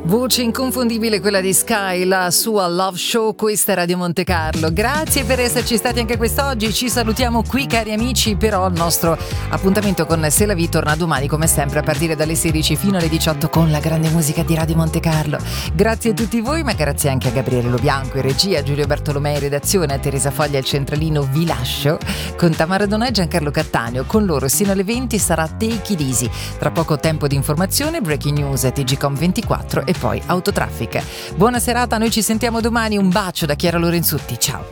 Voce inconfondibile quella di Sky, la sua Love Show, questa è Radio Monte Carlo. Grazie per esserci stati anche quest'oggi, ci salutiamo qui cari amici, però il nostro appuntamento con C'est la vie torna domani come sempre a partire dalle 16 fino alle 18 con la grande musica di Radio Monte Carlo. Grazie a tutti voi, ma grazie anche a Gabriele Lo Bianco in regia, a Giulio Bartolomei in redazione, a Teresa Foglia il centralino. Vi lascio con Tamara Donà e Giancarlo Cattaneo, con loro sino alle 20 sarà Take It Easy, tra poco tempo di informazione, breaking news a TGcom24 e poi Autotraffic. Buona serata, noi ci sentiamo domani, un bacio da Chiara Lorenzutti, ciao.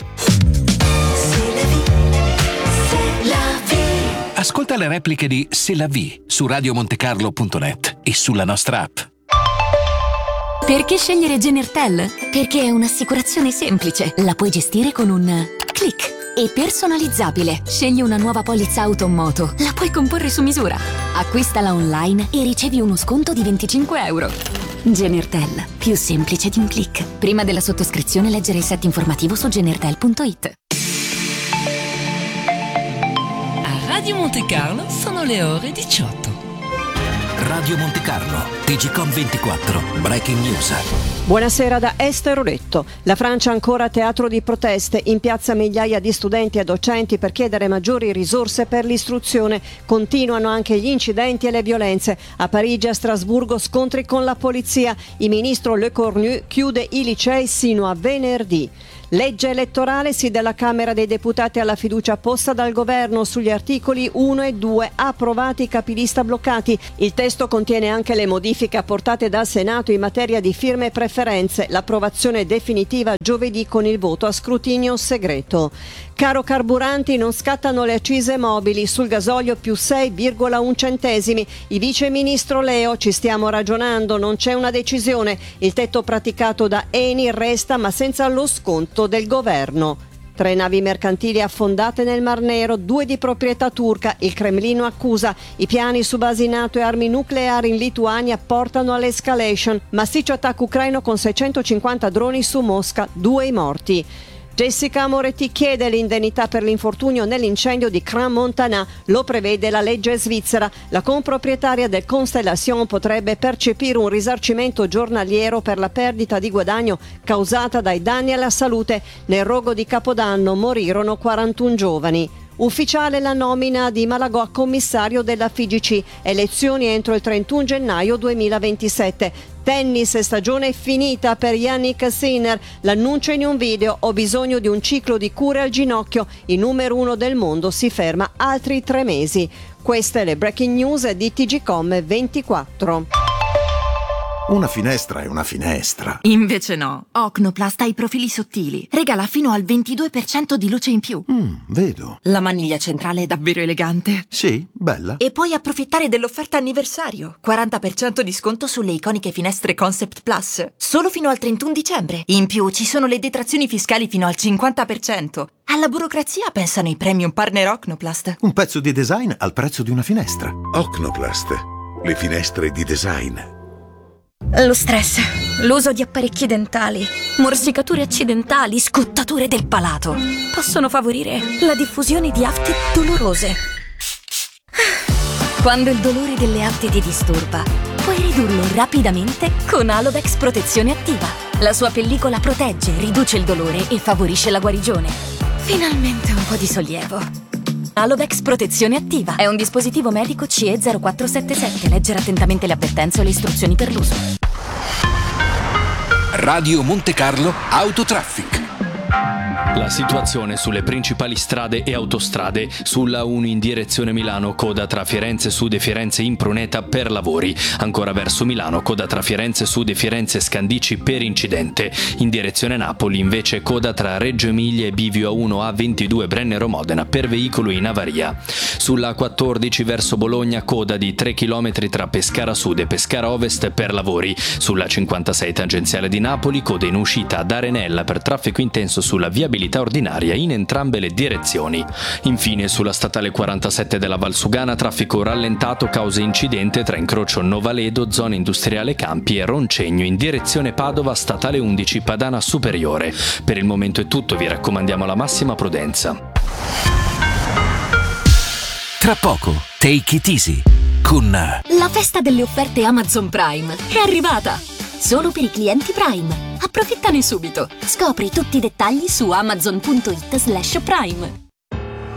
Ascolta le repliche di C'est la vie su radiomontecarlo.net e sulla nostra app. Perché scegliere Genertel? Perché è un'assicurazione semplice, la puoi gestire con un click. E personalizzabile. Scegli una nuova polizza auto o moto, la puoi comporre su misura. Acquistala online e ricevi uno sconto di €25. Genertel, più semplice di un click. Prima della sottoscrizione leggere il set informativo su genertel.it. A Radio Monte Carlo sono le ore 18. Radio Monte Carlo, TGcom24, breaking news. Buonasera da Esther Oretto. La Francia ancora teatro di proteste, in piazza migliaia di studenti e docenti per chiedere maggiori risorse per l'istruzione. Continuano anche gli incidenti e le violenze. A Parigi e a Strasburgo scontri con la polizia. Il ministro Le Cornu chiude i licei sino a venerdì. Legge elettorale, sì della Camera dei Deputati alla fiducia posta dal governo sugli articoli 1 e 2, approvati, capilista bloccati. Il testo contiene anche le modifiche apportate dal Senato in materia di firme e preferenze, l'approvazione definitiva giovedì con il voto a scrutinio segreto. Caro carburanti, non scattano le accise mobili, sul gasolio più 6,1 centesimi. Il vice ministro Leo: ci stiamo ragionando, non c'è una decisione. Il tetto praticato da Eni resta ma senza lo sconto del governo. 3 navi mercantili affondate nel Mar Nero, 2 di proprietà turca. Il Cremlino accusa. I piani su basi NATO e armi nucleari in Lituania portano all'escalation. Massiccio attacco ucraino con 650 droni su Mosca, 2 i morti. Jessica Moretti chiede l'indennità per l'infortunio nell'incendio di Crans-Montana, lo prevede la legge svizzera. La comproprietaria del Constellation potrebbe percepire un risarcimento giornaliero per la perdita di guadagno causata dai danni alla salute. Nel rogo di Capodanno morirono 41 giovani. Ufficiale la nomina di Malagò a commissario della FIGC, elezioni entro il 31 gennaio 2027. Tennis, stagione finita per Yannick Sinner, l'annuncio in un video: ho bisogno di un ciclo di cure al ginocchio, il numero 1 del mondo si ferma altri 3 mesi. Queste le breaking news di TGcom24. Una finestra è una finestra. Invece no, Ocnoplast ha i profili sottili, regala fino al 22% di luce in più. Vedo. La maniglia centrale è davvero elegante. Sì, bella. E puoi approfittare dell'offerta anniversario. 40% di sconto sulle iconiche finestre Concept Plus. Solo fino al 31 dicembre. In più ci sono le detrazioni fiscali fino al 50%. Alla burocrazia pensano i premium partner Ocnoplast. Un pezzo di design al prezzo di una finestra. Ocnoplast, le finestre di design. Lo stress, l'uso di apparecchi dentali, morsicature accidentali, scottature del palato possono favorire la diffusione di afte dolorose. Quando il dolore delle afte ti disturba, puoi ridurlo rapidamente con Alodex Protezione Attiva. La sua pellicola protegge, riduce il dolore e favorisce la guarigione. Finalmente un po' di sollievo. Alodex Protezione Attiva è un dispositivo medico CE 0477. Leggere attentamente le avvertenze o le istruzioni per l'uso. Radio Monte Carlo Autotraffic. La situazione sulle principali strade e autostrade: sulla 1 in direzione Milano, coda tra Firenze Sud e Firenze Impruneta per lavori. Ancora verso Milano, coda tra Firenze Sud e Firenze Scandicci per incidente. In direzione Napoli invece coda tra Reggio Emilia e Bivio A1 A22 Brennero Modena per veicolo in avaria. Sulla 14 verso Bologna coda di 3 km tra Pescara Sud e Pescara Ovest per lavori. Sulla 56 tangenziale di Napoli coda in uscita ad Arenella per traffico intenso sulla viabilità ordinaria in entrambe le direzioni. Infine sulla statale 47 della Valsugana traffico rallentato causa incidente tra incrocio Novaledo, zona industriale Campi e Roncegno in direzione Padova, statale 11 Padana Superiore. Per il momento è tutto, vi raccomandiamo la massima prudenza. Tra poco Take It Easy con La festa delle offerte Amazon Prime è arrivata! solo per i clienti Prime. Approfittane subito. Scopri tutti i dettagli su amazon.it/Prime.